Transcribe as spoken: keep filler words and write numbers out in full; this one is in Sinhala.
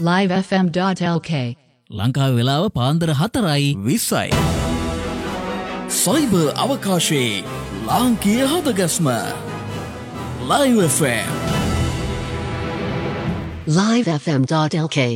live f m dot l k ලංකාවේ වෙලාව පාන්දර හතරයි විස්සයි. සයිබර් අවකාශයේ ලාංකීය හදගස්ම live f m live f m dot l k